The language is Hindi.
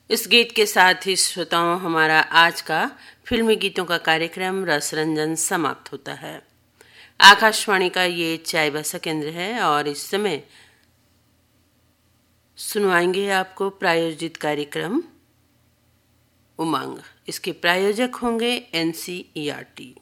इस गीत के साथ ही श्रोताओं हमारा आज का फिल्मी गीतों का कार्यक्रम रस रंजन समाप्त होता है। आकाशवाणी का ये चाईबासा केंद्र है और इस समय सुनवाएंगे आपको प्रायोजित कार्यक्रम उमंग। इसके प्रायोजक होंगे NCERT।